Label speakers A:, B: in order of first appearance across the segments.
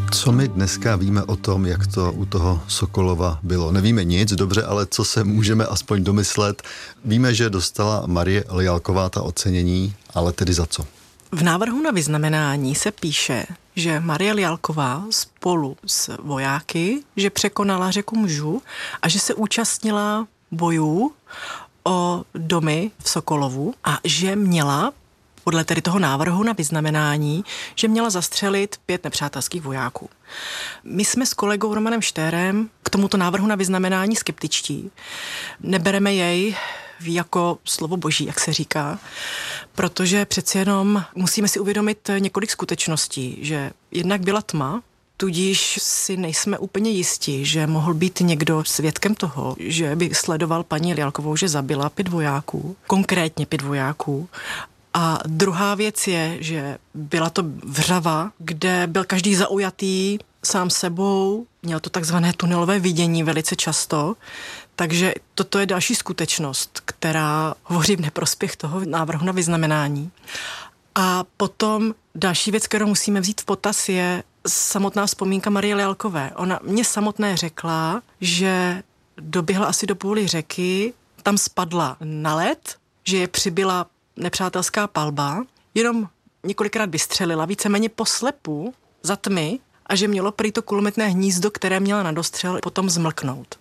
A: Co my dneska víme o tom, jak to u toho Sokolova bylo? Nevíme nic, dobře, ale co se můžeme aspoň domyslet? Víme, že dostala Marie Lialková ta ocenění, ale tedy za co?
B: V návrhu na vyznamenání se píše, že Marie Lialková spolu s vojáky, že překonala řeku Mžu a že se účastnila bojů o domy v Sokolovu a že měla, podle tedy toho návrhu na vyznamenání, že měla zastřelit 5 nepřátelských vojáků. My jsme s kolegou Romanem Štérem k tomuto návrhu na vyznamenání skeptičtí. Nebereme jej jako slovo boží, jak se říká, protože přeci jenom musíme si uvědomit několik skutečností, že jednak byla tma, tudíž si nejsme úplně jistí, že mohl být někdo svědkem toho, že by sledoval paní Lialkovou, že zabila 5 vojáků, konkrétně 5 vojáků. A druhá věc je, že byla to vřava, kde byl každý zaujatý sám sebou, měl to takzvané tunelové vidění velice často, takže toto je další skutečnost, která hovoří v neprospěch toho návrhu na vyznamenání. A potom další věc, kterou musíme vzít v potaz, je samotná vzpomínka Marie Lialkové. Ona mě samotné řekla, že doběhla asi do půli řeky, tam spadla na led, že je přibyla nepřátelská palba, jenom několikrát vystřelila, víceméně poslepu za tmy a že mělo prý to kulometné hnízdo, které měla na dostřel, potom zmlknout.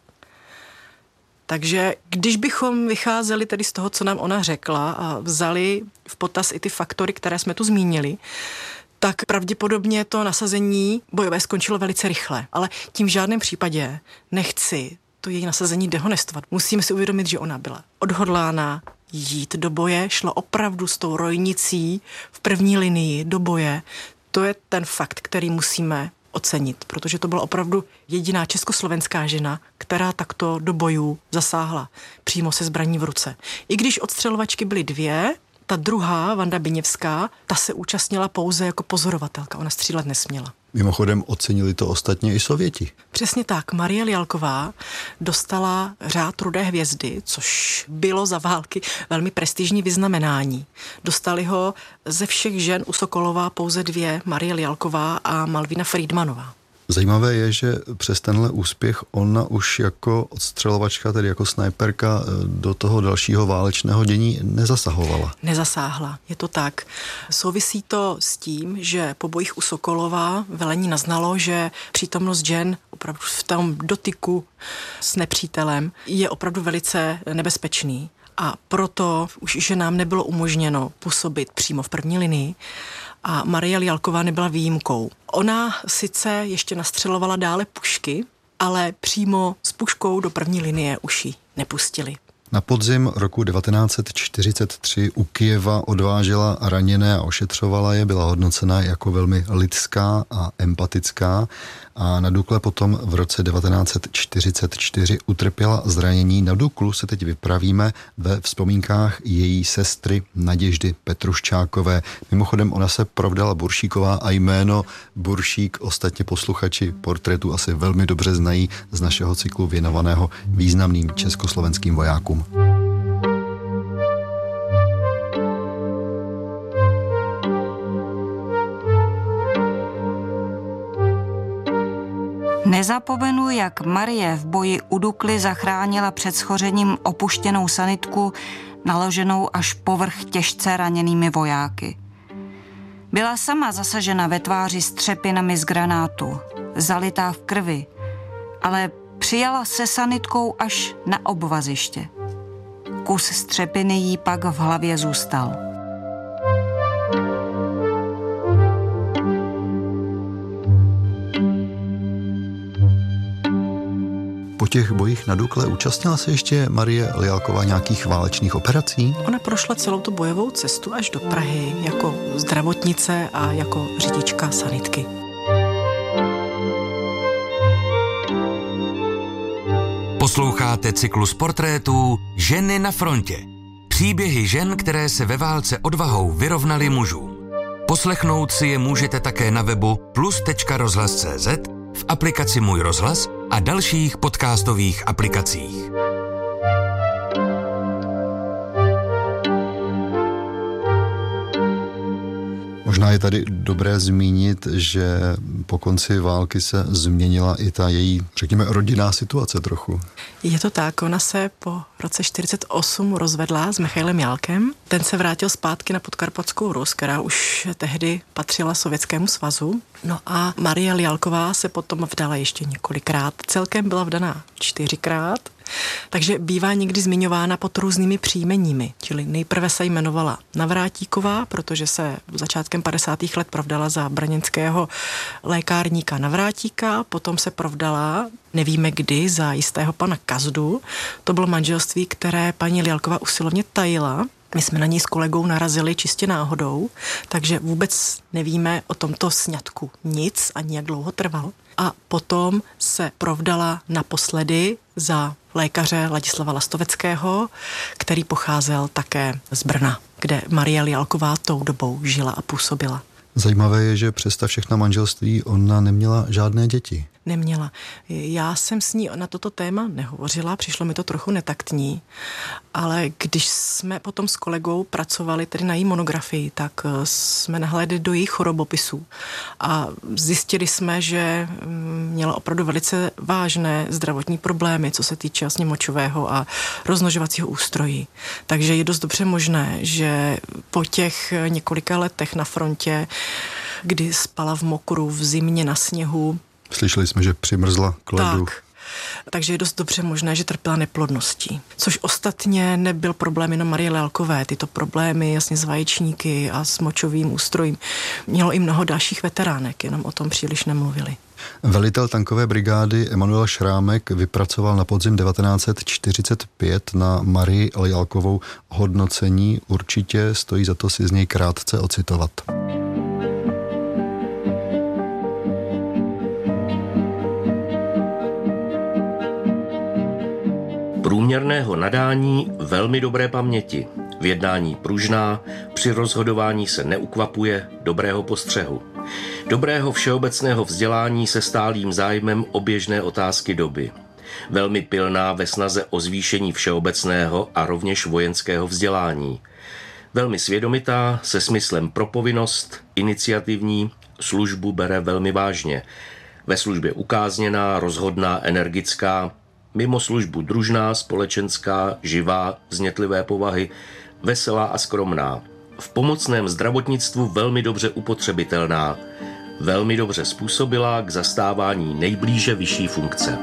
B: Takže když bychom vycházeli tedy z toho, co nám ona řekla a vzali v potaz i ty faktory, které jsme tu zmínili, tak pravděpodobně to nasazení bojové skončilo velice rychle. Ale tím v žádném případě nechci to její nasazení dehonestovat. Musíme si uvědomit, že ona byla odhodlána jít do boje, šla opravdu s tou rojnicí v první linii do boje. To je ten fakt, který musíme ocenit, protože to byla opravdu jediná československá žena, která takto do bojů zasáhla přímo se zbraní v ruce. I když odstřelovačky byly 2, ta druhá, Vanda Biněvská, ta se účastnila pouze jako pozorovatelka, ona střílet nesměla.
A: Mimochodem ocenili to ostatně i Sověti.
B: Přesně tak. Marie Lialková dostala řád Rudé hvězdy, což bylo za války velmi prestižní vyznamenání. Dostali ho ze všech žen u Sokolova pouze 2, Marie Lialková a Malvina Friedmanová.
A: Zajímavé je, že přes tenhle úspěch ona už jako odstřelovačka, tedy jako snajperka, do toho dalšího válečného dění nezasahovala.
B: Nezasáhla, je to tak. Souvisí to s tím, že po bojích u Sokolova velení naznalo, že přítomnost žen opravdu v tom dotyku s nepřítelem je opravdu velice nebezpečný. A proto už ženám nebylo umožněno působit přímo v první linii a Marie Lialková nebyla výjimkou. Ona sice ještě nastřelovala dále pušky, ale přímo s puškou do první linie už ji nepustili.
A: Na podzim roku 1943 u Kyjeva odvážela raněné a ošetřovala je, byla hodnocena jako velmi lidská a empatická a na Dukle potom v roce 1944 utrpěla zranění. Na Duklu se teď vypravíme ve vzpomínkách její sestry Naděždy Petruščákové. Mimochodem ona se provdala Buršíková a jméno Buršík ostatně posluchači portrétu asi velmi dobře znají z našeho cyklu věnovaného významným československým vojákům.
C: Nezapomenu, jak Marie v boji u Dukly zachránila před schořením opuštěnou sanitku, naloženou až povrch těžce raněnými vojáky. Byla sama zasažena ve tváři střepinami z granátu, zalitá v krvi, ale přijala se sanitkou až na obvaziště. Kus střepiny jí pak v hlavě zůstal.
A: Po těch bojích na Dukle účastnila se ještě Marie Lialková nějakých válečných operací?
B: Ona prošla celou tu bojovou cestu až do Prahy jako zdravotnice a jako řidička sanitky.
D: Posloucháte cyklus portrétů Ženy na frontě. Příběhy žen, které se ve válce odvahou vyrovnaly mužům. Poslechnout si je můžete také na webu plus.rozhlas.cz, v aplikaci Můj rozhlas a dalších podcastových aplikacích.
A: Možná je tady dobré zmínit, že po konci války se změnila i ta její, řekněme, rodinná situace trochu.
B: Je to tak, ona se po roce 1948 rozvedla s Michailem Jálkem. Ten se vrátil zpátky na Podkarpatskou Rus, která už tehdy patřila Sovětskému svazu. No a Mariel Jálková se potom vdala ještě několikrát. Celkem byla vdaná 4krát. Takže bývá někdy zmiňována pod různými příjmeními. Čili nejprve se jmenovala Navrátíková, protože se začátkem 50. let provdala za brněnského lékárníka Navrátíka, potom se provdala, nevíme kdy, za jistého pana Kazdu. To bylo manželství, které paní Jálková usilovně tajila. My jsme na ní s kolegou narazili čistě náhodou, takže vůbec nevíme o tomto sňatku nic, ani jak dlouho trval. A potom se provdala naposledy za lékaře Ladislava Lastoveckého, který pocházel také z Brna, kde Mariel Jálková tou dobou žila a působila.
A: Zajímavé je, že přes ta všechna manželství ona neměla žádné děti.
B: Neměla. Já jsem s ní na toto téma nehovořila, přišlo mi to trochu netaktní, ale když jsme potom s kolegou pracovali tedy na její monografii, tak jsme nahlédli do jejich chorobopisů a zjistili jsme, že měla opravdu velice vážné zdravotní problémy, co se týče vlastně močového a rozmnožovacího ústrojí. Takže je dost dobře možné, že po těch několika letech na frontě, kdy spala v mokru, v zimě, na sněhu,
A: slyšeli jsme, že přimrzla k ledu.
B: Takže je dost dobře možné, že trpěla neplodností. Což ostatně nebyl problém jenom Marie Jálkové. Tyto problémy jasně s vaječníky a s močovým ústrojím mělo i mnoho dalších veteránek, jenom o tom příliš nemluvili.
A: Velitel tankové brigády Emanuel Šrámek vypracoval na podzim 1945 na Marii Jálkovou hodnocení. Určitě stojí za to si z něj krátce ocitovat.
E: Průměrného nadání, velmi dobré paměti, v jednání pružná, při rozhodování se neukvapuje, dobrého postřehu. Dobrého všeobecného vzdělání se stálým zájmem o běžné otázky doby. Velmi pilná ve snaze o zvýšení všeobecného a rovněž vojenského vzdělání. Velmi svědomitá, se smyslem pro povinnost, iniciativní, službu bere velmi vážně. Ve službě ukázněná, rozhodná, energická, mimo službu družná, společenská, živá, vznětlivé povahy, veselá a skromná. V pomocném zdravotnictvu velmi dobře upotřebitelná, velmi dobře způsobilá k zastávání nejblíže vyšší funkce.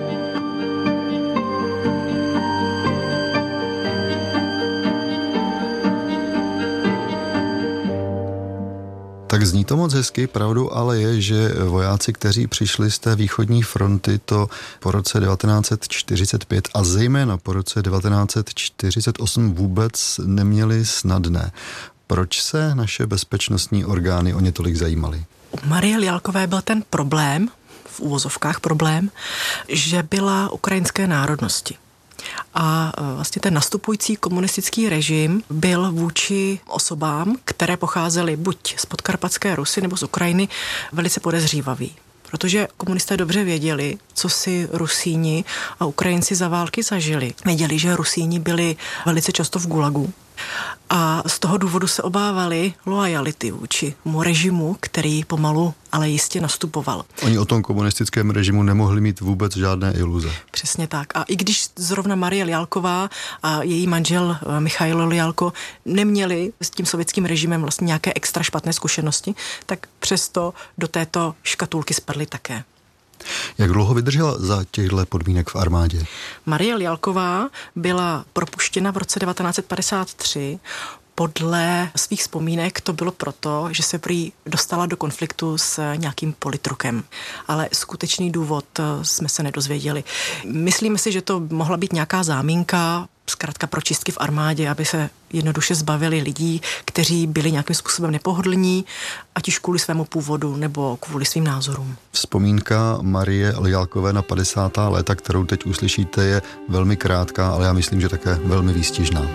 A: Tak zní to moc hezky, pravdou ale je, že vojáci, kteří přišli z té východní fronty, to po roce 1945 a zejména po roce 1948 vůbec neměli snadné. Proč se naše bezpečnostní orgány o ně tolik zajímaly?
B: U Marie Jálkové byl ten problém, v uvozovkách problém, že byla ukrajinské národnosti. A vlastně ten nastupující komunistický režim byl vůči osobám, které pocházely buď z Podkarpatské Rusy nebo z Ukrajiny, velice podezřívavý. Protože komunisté dobře věděli, co si Rusíni a Ukrajinci za války zažili. Věděli, že Rusíni byli velice často v gulagu. A z toho důvodu se obávali loajality vůči režimu, který pomalu, ale jistě nastupoval.
A: Oni o tom komunistickém režimu nemohli mít vůbec žádné iluze.
B: Přesně tak. A i když zrovna Marie Jálková a její manžel Michail Jálko neměli s tím sovětským režimem vlastně nějaké extra špatné zkušenosti, tak přesto do této škatulky spadly také.
A: Jak dlouho vydržela za těchto podmínek v armádě?
B: Marie Jálková byla propuštěna v roce 1953. Podle svých vzpomínek to bylo proto, že se prý dostala do konfliktu s nějakým politrukem. Ale skutečný důvod jsme se nedozvěděli. Myslíme si, že to mohla být nějaká záminka, zkrátka pro čistky v armádě, aby se jednoduše zbavili lidí, kteří byli nějakým způsobem nepohodlní, ať už kvůli svému původu nebo kvůli svým názorům. Vzpomínka
A: Marie Jálkové na 50. léta, kterou teď uslyšíte, je velmi krátká, ale já myslím, že také velmi výstižná.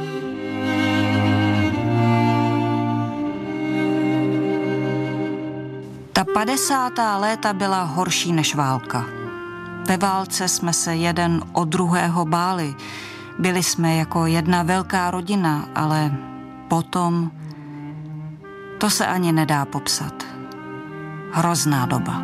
C: Ta 50. léta byla horší než válka. Ve válce jsme se jeden o druhého báli. Byli jsme jako jedna velká rodina, ale potom To se ani nedá popsat. Hrozná doba.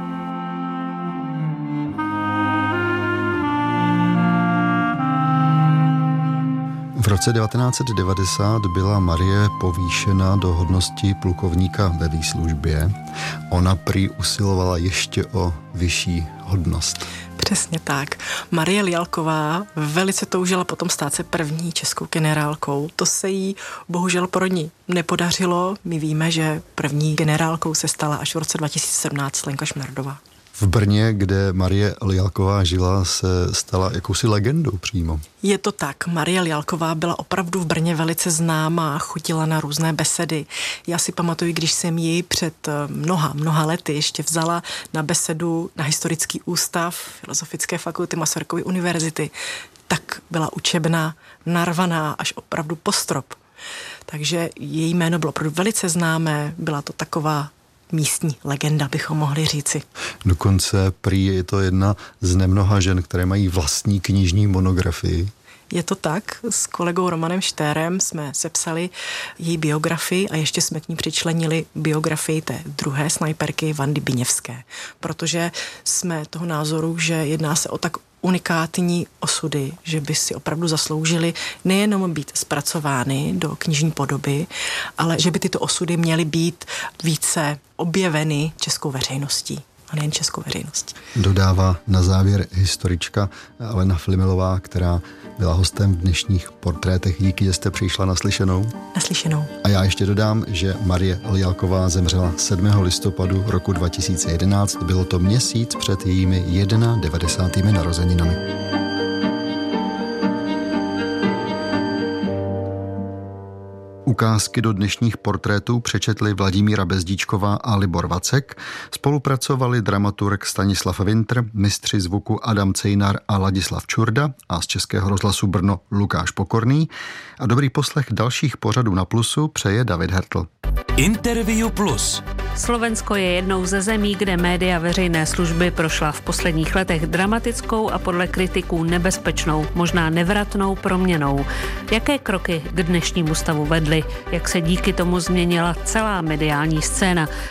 A: V roce 1990 byla Marie povýšena do hodnosti plukovníka ve výslužbě. Ona prý usilovala ještě o vyšší hodnost.
B: Přesně tak. Marie Lialková velice toužila potom stát se první českou generálkou. To se jí bohužel pro ní nepodařilo. My víme, že první generálkou se stala až v roce 2017 Lenka Šmerdová.
A: V Brně, kde Marie Lialková žila, se stala jakousi legendou přímo.
B: Je to tak. Marie Lialková byla opravdu v Brně velice známá, chodila na různé besedy. Já si pamatuju, když jsem ji před mnoha lety ještě vzala na besedu na Historický ústav Filozofické fakulty Masarykovy univerzity, tak byla učebna narvaná až opravdu po strop. Takže její jméno bylo opravdu velice známé, byla to taková místní legenda, bychom mohli říci.
A: Dokonce prý je to jedna z nemnoha žen, které mají vlastní knižní monografii.
B: Je to tak. S kolegou Romanem Štérem jsme sepsali její biografii a ještě jsme k ní přičlenili biografii té druhé snajperky Vandy Biněvské, protože jsme toho názoru, že jedná se o tak unikátní osudy, že by si opravdu zasloužili nejenom být zpracovány do knižní podoby, ale že by tyto osudy měly být více objeveny českou veřejností. A nejen českou veřejností.
A: Dodává na závěr historička Alena Flimilová, která byla hostem v dnešních portrétech. Díky, že jste přišla naslyšenou.
B: Naslyšenou.
A: A já ještě dodám, že Marie Lialková zemřela 7. listopadu roku 2011. Bylo to měsíc před jejími 91. narozeninami. Ukázky do dnešních portrétů přečetli Vladimíra Bezdíčková a Libor Vacek. Spolupracovali dramaturg Stanislav Winter, mistři zvuku Adam Cejnar a Ladislav Čurda a z Českého rozhlasu Brno Lukáš Pokorný. A dobrý poslech dalších pořadů na Plusu přeje David Hertl.
D: Interview Plus.
F: Slovensko je jednou ze zemí, kde média veřejné služby prošla v posledních letech dramatickou a podle kritiků nebezpečnou, možná nevratnou proměnou. Jaké kroky k dnešnímu stavu vedly? Jak se díky tomu změnila celá mediální scéna?